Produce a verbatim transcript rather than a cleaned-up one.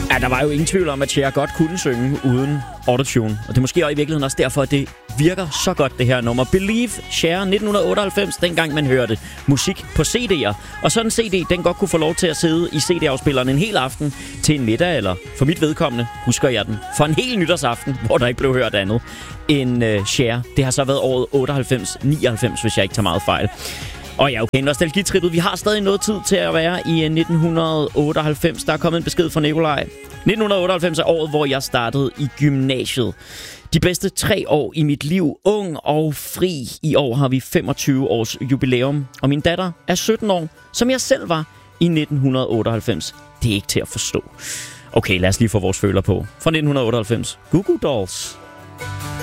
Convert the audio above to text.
Ja, der var jo ingen tvivl om, at Cher godt kunne synge uden autotune. Og det er måske også i virkeligheden også derfor, at det virker så godt, det her nummer. Believe, Cher, nitten otteoghalvfems, dengang man hørte musik på C D'er. Og sådan en C D, den godt kunne få lov til at sidde i C D-afspilleren en hel aften til en middag, eller for mit vedkommende, husker jeg den, for en hel nytårsaften, hvor der ikke blev hørt andet end uh, Cher. Det har så været året otteoghalvfems nioghalvfems, hvis jeg ikke tager meget fejl. Og ja, okay, nostalgitrippet. Vi har stadig noget tid til at være i nitten otteoghalvfems. Der er kommet en besked fra Nikolaj. nitten otteoghalvfems er året, hvor jeg startede i gymnasiet. De bedste tre år i mit liv. Ung og fri. I år har vi femogtyve års jubilæum. Og min datter er sytten år, som jeg selv var i nitten otteoghalvfems. Det er ikke til at forstå. Okay, lad os lige få vores føler på. Fra nitten otteoghalvfems. Goo Goo Dolls.